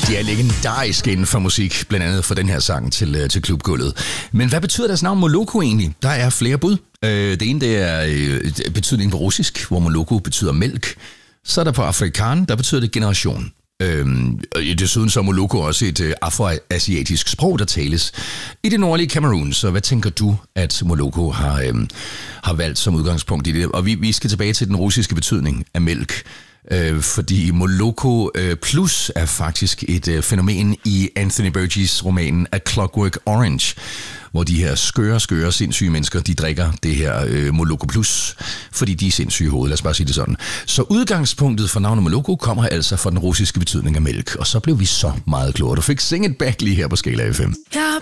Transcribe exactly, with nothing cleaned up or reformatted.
De er legendariske inden for musik, blandt andet for den her sang til, til klubgulvet. Men hvad betyder deres navn Moloko egentlig? Der er flere bud. Det ene det er betydningen på russisk, hvor Moloko betyder mælk. Så er der på afrikan, der betyder det generation. Øhm, desuden så er Moloko også et øh, afroasiatisk sprog, der tales i det nordlige Cameroon. Så hvad tænker du, at Moloko har, øhm, har valgt som udgangspunkt i det? Og vi, vi skal tilbage til den russiske betydning af mælk. Øh, fordi Moloko øh, Plus er faktisk et øh, fænomen i Anthony Burgess romanen A Clockwork Orange, hvor de her skøre, skøre, sindssyge mennesker, de drikker det her øh, Moloko Plus, fordi de er sindssyge i hovedet, lad os bare sige det sådan. Så udgangspunktet for navnet Moloko kommer altså fra den russiske betydning af mælk, og så blev vi så meget klogere. Du fik Sing It Back lige her på Skala F M. Jeg